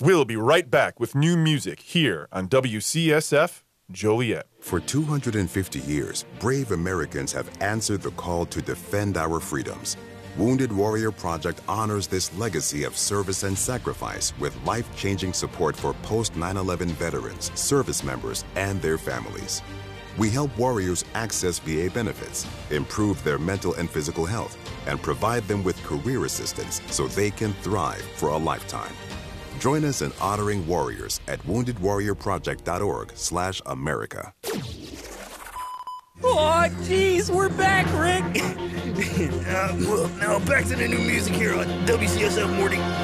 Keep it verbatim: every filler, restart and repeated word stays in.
We'll be right back with new music here on W C S F Joliet. For two hundred fifty years, brave Americans have answered the call to defend our freedoms. Wounded Warrior Project honors this legacy of service and sacrifice with life-changing support for post nine eleven veterans, service members, and their families. We help warriors access V A benefits, improve their mental and physical health, and provide them with career assistance so they can thrive for a lifetime. Join us in honoring warriors at wounded warrior project dot org slash America. Oh, jeez, we're back, Rick. uh, well, now back to the new music here on W C S F Morning.